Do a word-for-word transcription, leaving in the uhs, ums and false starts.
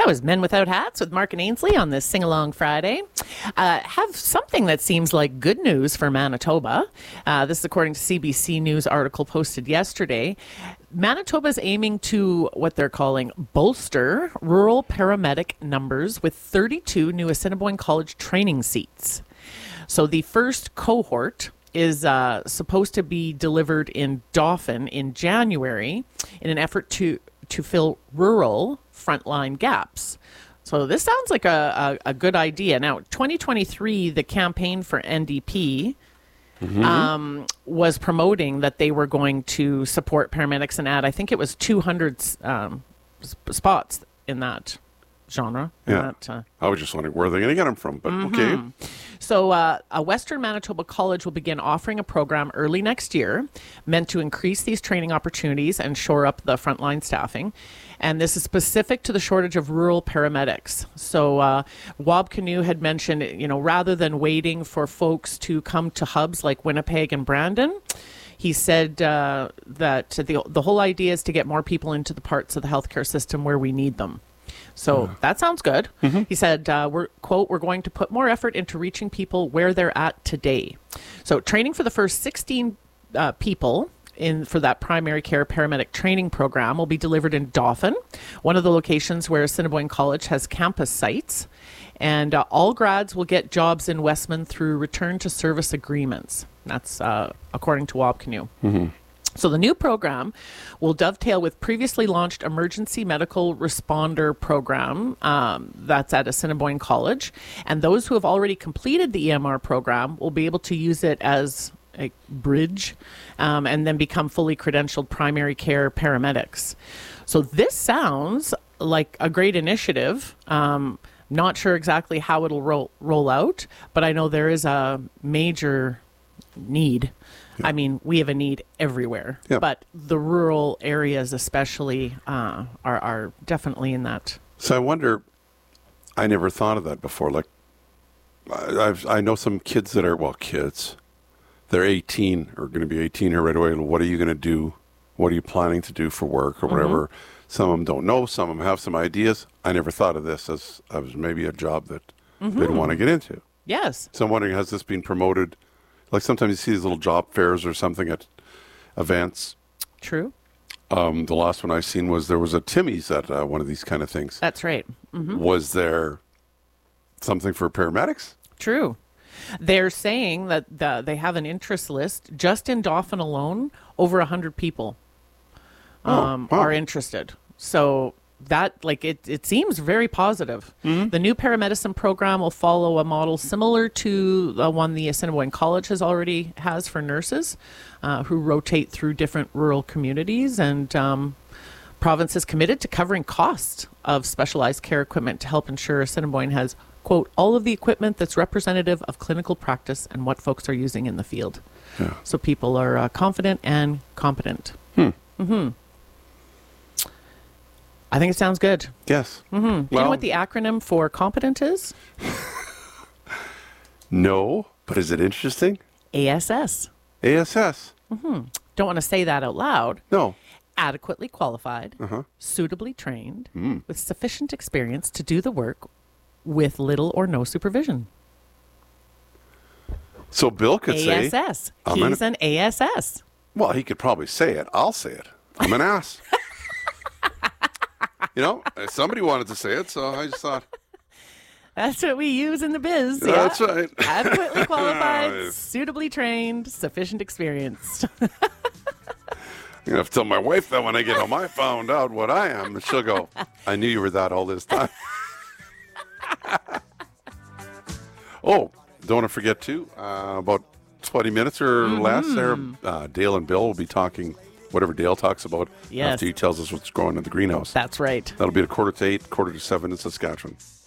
was Men Without Hats with Mark and Ainsley on this Sing-Along Friday. Uh, have something that seems like good news for Manitoba. Uh, this is according to C B C News article posted yesterday. Manitoba is aiming to what they're calling bolster rural paramedic numbers with thirty-two new Assiniboine College training seats. So the first cohort is uh, supposed to be delivered in Dauphin in January in an effort to, to fill rural frontline gaps. So this sounds like a, a, a good idea. Now, twenty twenty-three, the campaign for N D P mm-hmm. um, was promoting that they were going to support paramedics and add, I think it was two hundred um, sp- spots in that genre. Yeah. That, uh, I was just wondering where they're going to get them from, but mm-hmm. okay. So uh, a Western Manitoba college will begin offering a program early next year meant to increase these training opportunities and shore up the frontline staffing. And this is specific to the shortage of rural paramedics. So uh, Wab Canoe had mentioned, you know, rather than waiting for folks to come to hubs like Winnipeg and Brandon, he said uh, that the, the whole idea is to get more people into the parts of the healthcare system where we need them. So uh, that sounds good. Mm-hmm. He said, uh, we're, quote, we're going to put more effort into reaching people where they're at today. So training for the first sixteen uh, people in for that primary care paramedic training program will be delivered in Dauphin, one of the locations where Assiniboine College has campus sites. And uh, all grads will get jobs in Westman through return to service agreements. That's uh, according to Wab Canoe. Mm-hmm. So the new program will dovetail with previously launched emergency medical responder program um, that's at Assiniboine College. And those who have already completed the E M R program will be able to use it as a bridge um, and then become fully credentialed primary care paramedics. So this sounds like a great initiative. Um, not sure exactly how it'll roll, roll out, but I know there is a major need. Yeah. I mean, we have a need everywhere, yep. but the rural areas especially uh, are, are definitely in that. So I wonder, I never thought of that before. Like, I've, I know some kids that are, well, kids, they're eighteen or going to be eighteen here right away. What are you going to do? What are you planning to do for work or whatever? Mm-hmm. Some of them don't know. Some of them have some ideas. I never thought of this as, as maybe a job that mm-hmm. they'd want to get into. Yes. So I'm wondering, has this been promoted? Like sometimes you see these little job fairs or something at events. True. Um, the last one I seen was there was a Timmy's at uh, one of these kind of things. That's right. Mm-hmm. Was there something for paramedics? True. They're saying that the, they have an interest list just in Dauphin alone. Over one hundred people um, oh, wow. are interested. So that, like, it, it seems very positive. Mm-hmm. The new paramedicine program will follow a model similar to the one the Assiniboine College has already has for nurses uh, who rotate through different rural communities. And um, province is committed to covering costs of specialized care equipment to help ensure Assiniboine has, quote, all of the equipment that's representative of clinical practice and what folks are using in the field. Yeah. So people are uh, confident and competent. Hmm. Mm-hmm. I think it sounds good. Yes. Mm-hmm. Well, you know what the acronym for competent is? No, but is it interesting? A S S. A S S. Mm-hmm. Don't want to say that out loud. No. Adequately qualified, uh-huh. suitably trained, mm. with sufficient experience to do the work with little or no supervision. So Bill could A S S. say... A S S. He's an A S S. Well, he could probably say it. I'll say it. I'm an ass. You know, somebody wanted to say it, so I just thought... That's what we use in the biz. Yeah, yeah? That's right. Adequately qualified, suitably trained, sufficient experience. I'm going to have to tell my wife that when I get home I found out what I am. She'll go, I knew you were that all this time. Oh, don't want to forget, too, uh, about twenty minutes or mm-hmm. less there, uh, Dale and Bill will be talking whatever Dale talks about yes. after he tells us what's growing in the greenhouse. That's right. That'll be at a quarter to eight, quarter to seven in Saskatchewan.